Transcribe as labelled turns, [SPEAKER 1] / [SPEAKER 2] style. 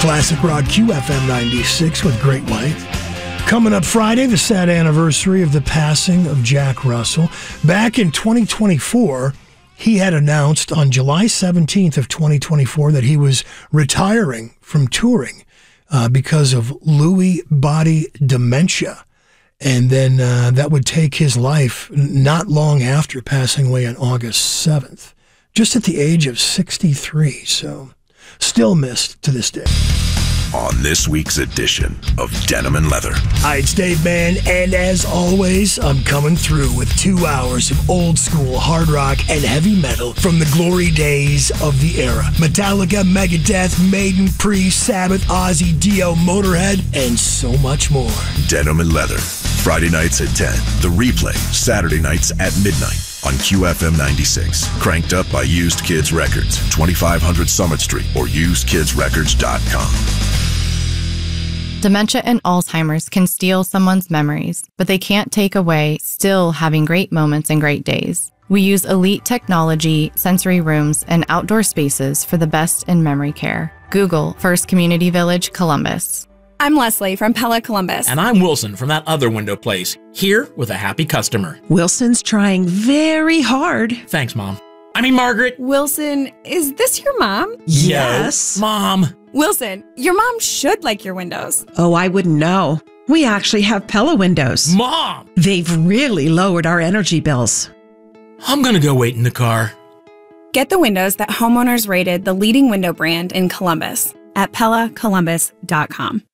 [SPEAKER 1] Classic Rock QFM 96 with Great White. Coming up Friday, the sad anniversary of the passing of Jack Russell. Back in 2024, he had announced on July 17th of 2024 that he was retiring from touring because of Lewy body dementia. And then that would take his life not long after passing away on August 7th, just at the age of 63. So still missed to this day.
[SPEAKER 2] On this week's edition of Denim and Leather.
[SPEAKER 1] Hi, it's Dave Mann, and as always, I'm coming through with 2 hours of old school hard rock and heavy metal from the glory days of the era. Metallica, Megadeth, Maiden, Priest, Sabbath, Ozzy, Dio, Motorhead, and so much more.
[SPEAKER 2] Denim and Leather. Friday nights at 10. The replay, Saturday nights at midnight on QFM 96. Cranked up by Used Kids Records, 2500 Summit Street or usedkidsrecords.com.
[SPEAKER 3] Dementia and Alzheimer's can steal someone's memories, but they can't take away still having great moments and great days. We use elite technology, sensory rooms, and outdoor spaces for the best in memory care. Google First Community Village, Columbus.
[SPEAKER 4] I'm Leslie from Pella Columbus.
[SPEAKER 5] And I'm Wilson from that other window place, here with a happy customer.
[SPEAKER 6] Wilson's trying very hard.
[SPEAKER 5] Thanks, Mom. I mean, Margaret.
[SPEAKER 4] Wilson, is this your mom?
[SPEAKER 6] Yes.
[SPEAKER 5] Yo, Mom.
[SPEAKER 4] Wilson, your mom should like your windows.
[SPEAKER 6] Oh, I wouldn't know. We actually have Pella windows.
[SPEAKER 5] Mom!
[SPEAKER 6] They've really lowered our energy bills.
[SPEAKER 5] I'm gonna go wait in the car.
[SPEAKER 4] Get the windows that homeowners rated the leading window brand in Columbus at PellaColumbus.com.